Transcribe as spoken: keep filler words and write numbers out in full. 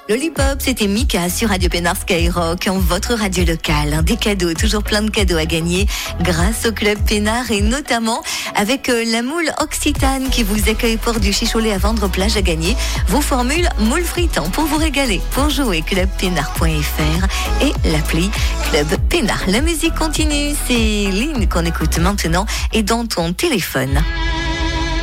Lollipop, c'était Mika sur Radio Pénard Skyrock, en votre radio locale. Des cadeaux, toujours plein de cadeaux à gagner grâce au Club Pénard et notamment avec euh, la moule Occitane qui vous accueille pour du chicholet à vendre plage à gagner. Vos formules moule fritant pour vous régaler. Pour jouer, club pénard point f r et l'appli Club Pénard. La musique continue, c'est Lynn qu'on écoute maintenant et dans ton téléphone.